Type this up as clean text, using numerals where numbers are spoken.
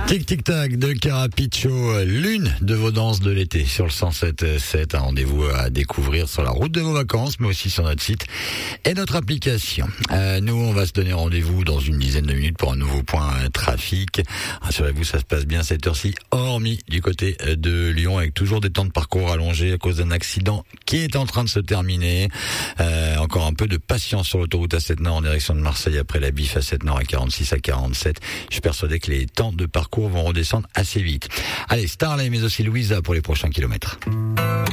Tic tic tac de Carapicho, l'une de vos danses de l'été sur le 107.7, un rendez-vous à découvrir sur la route de vos vacances, mais aussi sur notre site et notre application. Nous, on va se donner rendez-vous dans une dizaine de minutes pour un nouveau point trafic. Rassurez-vous, ça se passe bien cette heure-ci, hormis du côté de Lyon, avec toujours des temps de parcours allongés à cause d'un accident qui est en train de se terminer. Encore un peu de patience sur l'autoroute A7 Nord en direction de Marseille après la bif A7 Nord à 46 à 47. Je suis persuadé que les temps de parcours vont redescendre assez vite. Allez, Starley mais aussi Louisa pour les prochains kilomètres.